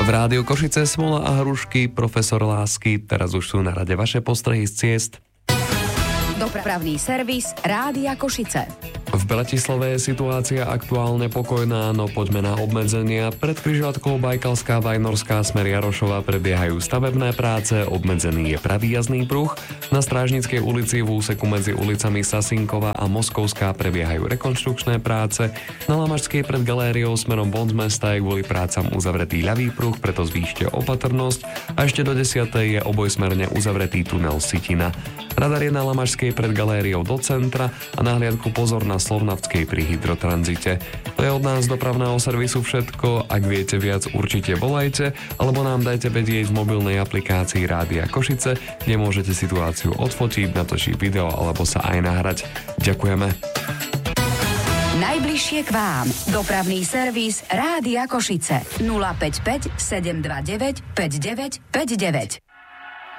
Rádiu Košice, Smola a hrušky, profesor Lásky. Teraz už sú na rade vaše postrehy z ciest. Dopravný servis Rádia Košice. V Bratislave je situácia aktuálne pokojná, no poďme na obmedzenia. Pred križovatkou Bajkalská Vajnorská smer Jarošova prebiehajú stavebné práce, obmedzený je pravý jazdný pruh. Na Strážnickej ulici v úseku medzi ulicami Sasinkova a Moskovská prebiehajú rekonštrukčné práce. Na Lamašskej pred galériou smerom von z mesta je kvôli prácam uzavretý ľavý pruh, preto zvýšte opatrnosť. A ešte do 10. je obojsmerne uzavretý tunel Sitina. Radar je na Lamašskej pred galériou do centra a na hliadku pozor na Slovnavskej pri hydrotranzite. To je od nás dopravného servisu všetko. Ak viete viac, určite volajte, alebo nám dajte vedieť v mobilnej aplikácii Rádia Košice, kde môžete situáciu odfotiť, natočiť video alebo sa aj nahrať. Ďakujeme. Najbližšie k vám. Dopravný servis Rádia Košice. 055 729 5959.